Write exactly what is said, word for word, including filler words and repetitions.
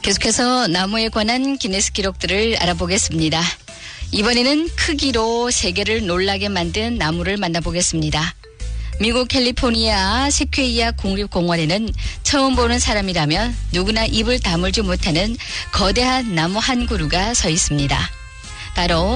계속해서 나무에 관한 기네스 기록들을 알아보겠습니다. 이번에는 크기로 세계를 놀라게 만든 나무를 만나보겠습니다. 미국 캘리포니아 세퀘이아 국립공원에는 처음 보는 사람이라면 누구나 입을 다물지 못하는 거대한 나무 한 그루가 서 있습니다. 바로